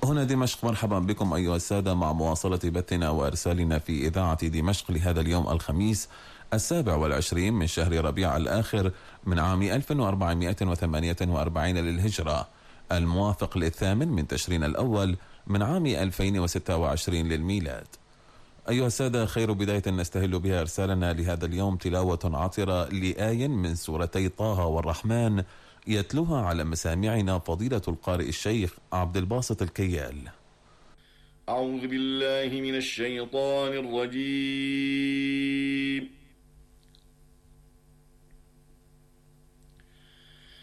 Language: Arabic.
هنا دمشق، مرحبا بكم أيها السادة مع مواصلة بثنا وإرسالنا في إذاعة دمشق لهذا اليوم الخميس 27 من شهر ربيع الآخر من عام 1448 للهجرة، الموافق 8 من تشرين الأول من عام 2026 للميلاد. أيها السادة، خير بداية نستهل بها إرسالنا لهذا اليوم تلاوة عطرة لآي من سورتي طه والرحمن يتلوها على مسامعنا فضيلة القارئ الشيخ عبد الباسط الكيال. أعوذ بالله من الشيطان الرجيم.